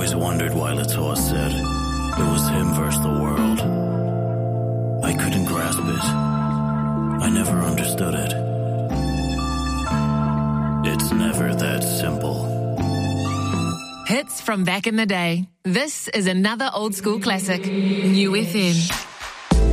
always wondered why Latour said it was him versus the world. I couldn't grasp it. I never understood it. It's never that simple. Hits from back in the day. This is another old school classic. New FM.